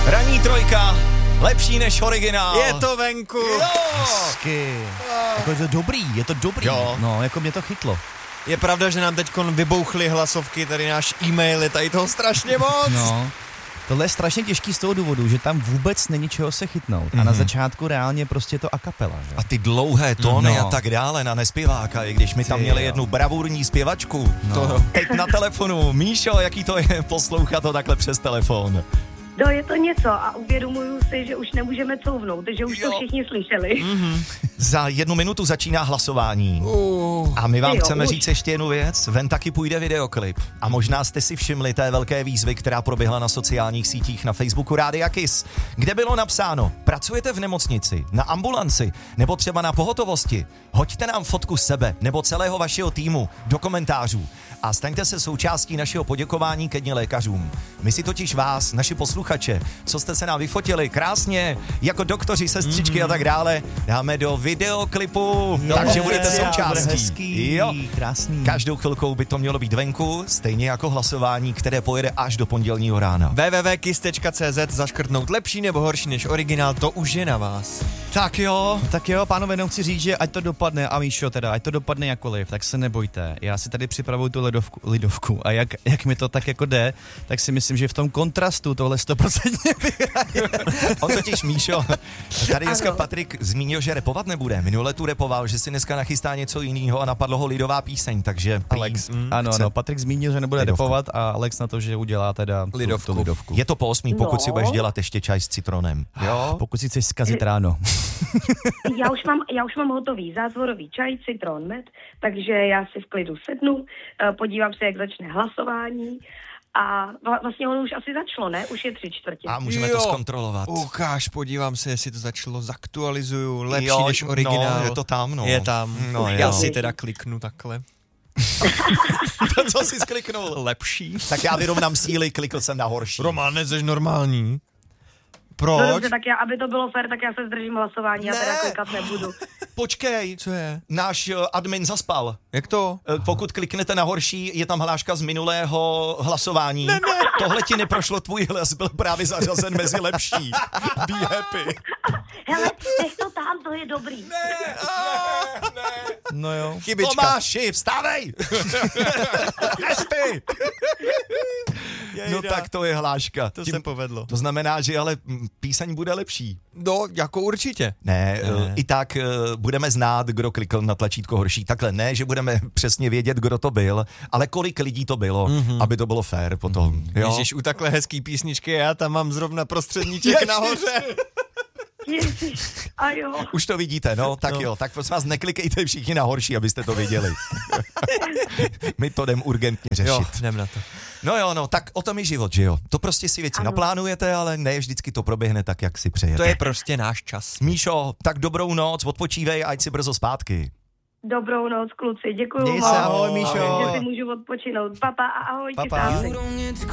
Ranní trojka, lepší než originál. Je to venku. Hezky. Jako je to dobrý. Jo. No, jako mě to chytlo. Je pravda, že nám teďkon vybouchly hlasovky, tady náš e-mail, je tady toho strašně moc. No. Tohle je strašně těžký z toho důvodu, že tam vůbec není čeho se chytnout. A na začátku reálně prostě je to a cappella. A ty dlouhé tóny No. a tak dále na nespěváka, i když my tam měli jednu bravurní zpěvačku. No. Teď na telefonu. Míšo, jaký to je poslouchat to takhle přes telefon? No je to něco a uvědomuju si, že už nemůžeme couvnout, že už to všichni slyšeli. Za 1 minutu začíná hlasování. A my vám chceme říct ještě jednu věc. Ven taky půjde videoklip. A možná jste si všimli té velké výzvy, která proběhla na sociálních sítích na Facebooku Rádia Kiss, kde bylo napsáno: pracujete v nemocnici, na ambulanci nebo třeba na pohotovosti? Hoďte nám fotku sebe nebo celého vašeho týmu do komentářů a staňte se součástí našeho poděkování ke dni lékařům. My si totiž vás, naši posluchače, co jste se nám vyfotili krásně, jako doktoři, sestřičky a tak dále, dáme do videoklipu, takže budete součástí. Hezký, Jo. krásný. Každou chvilkou by to mělo být venku, stejně jako hlasování, které pojede až do pondělního rána. www.kiss.cz, zaškrtnout lepší nebo horší než originál, to už je na vás. Tak jo. Tak jo, pánové, jenom chci říct, že ať to dopadne, a Míšo teda, ať to dopadne jakkoliv, tak se nebojte. Já si tady připravuju tu lidovku a jak mi to tak jako jde, tak si myslím, že v tom kontrastu tohle 100% vyhraje. On totiž, Míšo, tady dneska Patrik zmínil, že repovat nebude. Minule tu repoval, že si dneska nachystá něco jiného a napadlo ho lidová píseň, takže Alex, Ano, Patrik zmínil, že nebude Lidovku. repovat a Alex na to, že udělá teda Lidovku. tu lidovku. je to po 8, pokud si No. budeš dělat ještě čaj s citronem. Jo? Pokud si chceš zkazit ráno. Já už mám hotový zázvorový čaj, citron, med, takže já si v klidu sednu, podívám se, jak začne hlasování a vlastně ono už asi začalo, ne? Už je 3/4. A můžeme to zkontrolovat. Ukáž, podívám se, jestli to začalo, zaktualizuju, lepší Jo, než originál. no, je to tam, no. Je tam. No, Já jo. si teda kliknu takhle. Co jsi skliknul? Lepší. Tak já vyrovnám síly, klikl jsem na horší. Roman, nejseš normální. No Proč? dobře, tak já, aby to bylo fér, tak já se zdržím hlasování, já teda klikat nebudu. Počkej, Co je? náš admin zaspal. Jak to? Pokud kliknete na horší, je tam hláška z minulého hlasování. Ne. Tohle ti neprošlo, tvůj hlas byl právě zařazen mezi lepší. Be happy. Hele, nech to tam, to je dobrý. No jo. Chybička. Tomáši, vstávej! Nespí! No tak to je hláška. To se povedlo. To znamená, že ale píseň bude lepší. No, jako určitě. Ne, i tak budeme znát, kdo klikl na tlačítko horší. Takhle ne, že budeme přesně vědět, kdo to byl, ale kolik lidí to bylo, aby to bylo fair potom. Jo? Ježiš, u takhle hezký písničky já tam mám zrovna prostředníček nahoře. Ježiš, a jo. Už to vidíte, no, tak jo, tak prosím vás neklikejte všichni na horší, abyste to viděli. My to jdem urgentně řešit. Jo, jdem na to. No jo, no, tak o tom je život, že jo. To prostě si věci naplánujete, ale ne vždycky to proběhne tak, jak si přejete. To je prostě náš čas. Míšo, tak dobrou noc, odpočívej a ať si brzo zpátky. Dobrou noc, kluci, děkuju Měj se, vám. ahoj, Míšo. Že si můžu odpočinout. Papa a ahoj, Pa, pa. kysáci.